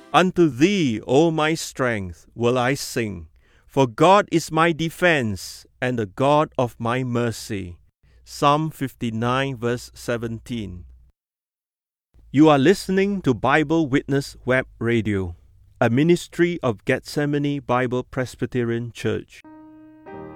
Unto thee, O my strength, will I sing, for God is my defense and the God of my mercy. Psalm 59 verse 17. You are listening to Bible Witness Web Radio, a ministry of Gethsemane Bible Presbyterian Church.